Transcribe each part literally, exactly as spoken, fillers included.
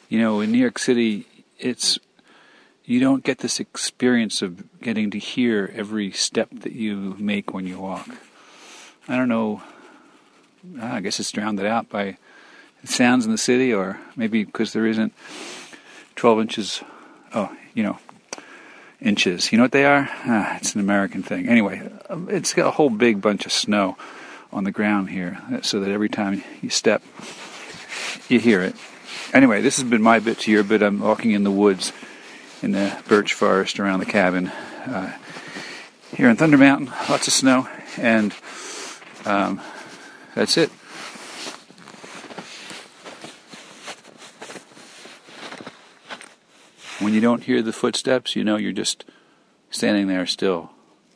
You know, in New York City, it's you don't get this experience of getting to hear every step that you make when you walk. I don't know, I guess it's drowned out by the sounds in the city, or maybe because there isn't twelve inches, oh, you know, inches. You know what they are? Ah, it's an American thing. Anyway, it's got a whole big bunch of snow on the ground here, so that every time you step, you hear it. Anyway, this has been my bit to your bit. I'm walking in the woods, in the birch forest around the cabin. Uh, here in Thunder Mountain, lots of snow, and um, that's it. When you don't hear the footsteps, you know you're just standing there still.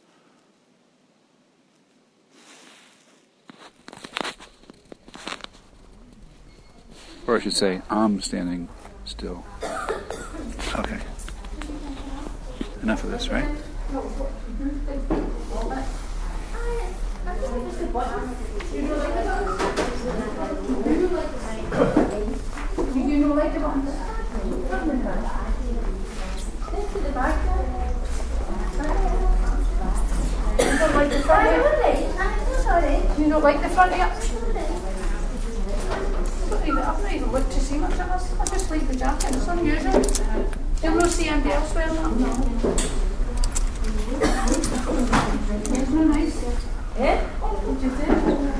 Or I should say, I'm standing still. Okay. Enough of this, right? You don't like the front yet? I've not even looked to see much of this. I just like the jacket. It's unusual. You'll not see anybody else wearing that. It's not nice. Eh? What did you do?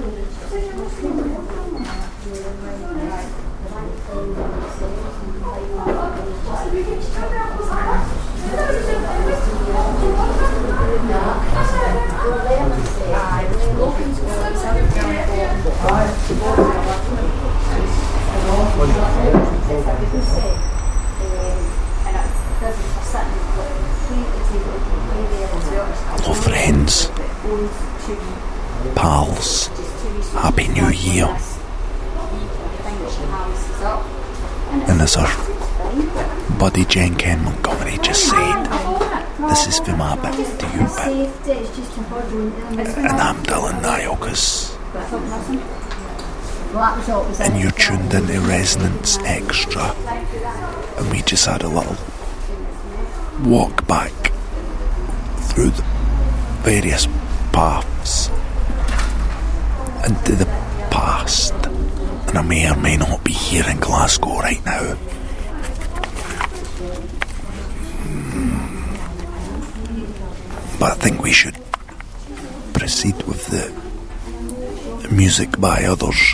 Hello friends, pals, Happy New Year. And as our buddy Jen Ken Montgomery just said, this is for my bit to you bit. And I'm Dylan Niocas. And you're tuned into Resonance Extra. And we just had a little walk back through the various paths into the past. And I may or may not be here in Glasgow right now. But I think we should proceed with the music by others.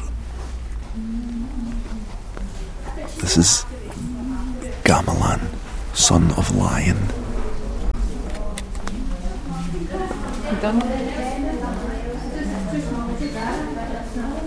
This is Gamelan, Son of Lion. Done.